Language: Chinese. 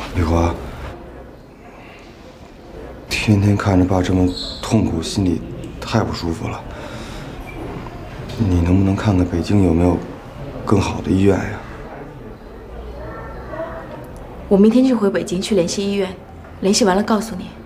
丽华，天天看着爸这么痛苦，心里太不舒服了。你能不能看看北京有没有更好的医院呀？ 我明天就回北京去联系医院，联系完了告诉你。